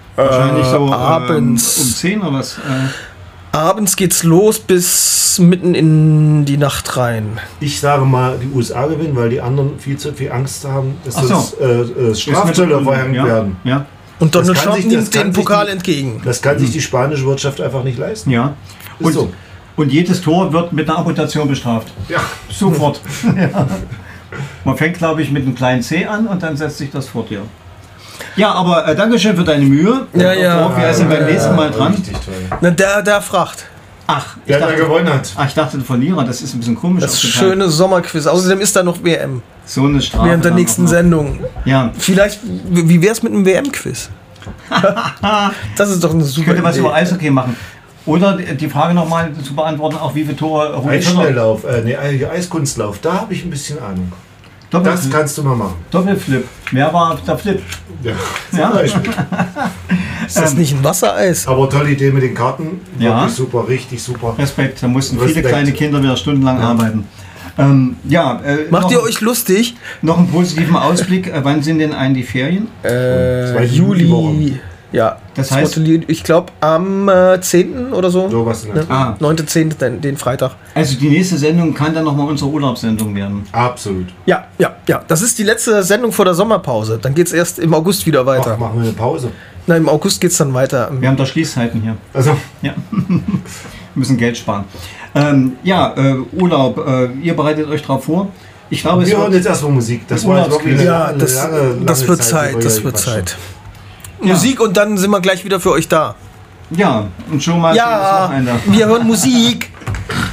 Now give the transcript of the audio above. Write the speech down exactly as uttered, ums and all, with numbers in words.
Wahrscheinlich äh, so abends. Ähm, um zehn oder was? Äh. Abends geht's los bis mitten in die Nacht rein. Ich sage mal, die U S A gewinnen, weil die anderen viel zu viel Angst haben, dass Ach so. uns äh, äh, Strafzölle verhängt ja, werden. Ja. Und Donald Das kann Trump sich- das nimmt kann den sich Pokal die- entgegen. Das kann sich die spanische Wirtschaft einfach nicht leisten. Ja. Ist Und, so. und jedes Tor wird mit einer Amputation bestraft. Ja. Sofort. ja. Man fängt, glaube ich, mit einem kleinen C an und dann setzt sich das fort, ja. Ja, aber äh, Dankeschön für deine Mühe. Ja, ja. Auch, wir sind beim nächsten Mal dran. Richtig toll. Na, der, der fragt. Ach, ich Der, der dachte, gewonnen hat. ach, ich dachte, der Verlierer, das ist ein bisschen komisch. Das aufgeteilt. schöne Sommerquiz. Außerdem ist da noch W M. So eine Strafe. Während der dann nächsten auch noch. Sendung. Ja, Vielleicht, wie wär's mit einem W M-Quiz? Das ist doch eine ich super könnte was Idee. über Eishockey machen. Oder die Frage nochmal zu beantworten, auch wie viele Tore Rudi Völler. Eisschnelllauf, äh, nee, Eiskunstlauf, da habe ich ein bisschen Ahnung. Das Doppelflip. kannst du mal machen. Doppelflip. Wer war der Flip? Ja. Ja. Zum Beispiel. Ist das nicht ein Wassereis? Aber tolle Idee mit den Karten. Ja. Wirklich super, richtig super. Respekt, da mussten viele Respekt. kleine Kinder wieder stundenlang Ja. arbeiten. Ähm, ja, äh, Macht noch, ihr euch lustig? noch einen positiven Ausblick. Äh, wann sind denn einen die Ferien? Äh, Zwei Juli. Juliwochen. Ja, Das heißt- zweite Juli, ich glaube am äh, zehnten oder so. Sowas in der Ne? Ah. neunten zehnten den, den Freitag. Also die nächste Sendung kann dann nochmal unsere Urlaubssendung werden. Absolut. Ja, ja, ja. Das ist die letzte Sendung vor der Sommerpause. Dann geht es erst im August wieder Ach, weiter. machen wir eine Pause. Nein, im August geht es dann weiter. Wir haben da Schließzeiten hier. Also, Ja. Wir müssen Geld sparen. Ähm, ja, äh, Urlaub. Äh, ihr bereitet euch darauf vor. Ich glaube, es wir hören wird, jetzt erstmal Musik. Das war jetzt wirklich eine Ja, lange, das, lange, lange das wird Zeit, über das die wird Quatschen. Zeit. Ja. Musik und dann sind wir gleich wieder für euch da. ja, und schon mal schönes Ja, Wochenende. wir hören Musik.